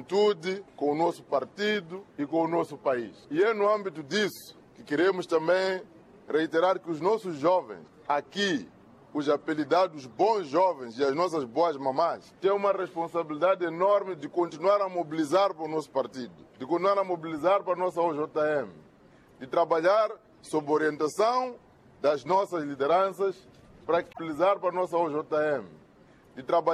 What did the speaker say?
juventude, com o nosso partido e com o nosso país. E é no âmbito disso que queremos também reiterar que os nossos jovens aqui, os apelidados bons jovens e as nossas boas mamás, têm uma responsabilidade enorme de continuar a mobilizar para o nosso partido, de continuar a mobilizar para a nossa OJM, de trabalhar sob orientação das nossas lideranças para mobilizar para a nossa OJM, de trabalhar